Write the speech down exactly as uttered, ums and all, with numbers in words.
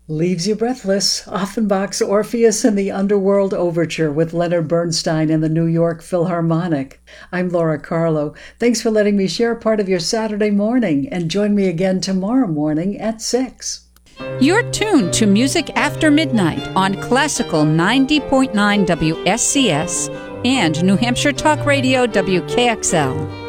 Leaves you breathless. Offenbach's Orpheus and the Underworld Overture with Leonard Bernstein and the New York Philharmonic. I'm Laura Carlo. Thanks for letting me share part of your Saturday morning, and join me again tomorrow morning at six. You're tuned to Music After Midnight on Classical ninety point nine W S C S and New Hampshire Talk Radio W K X L.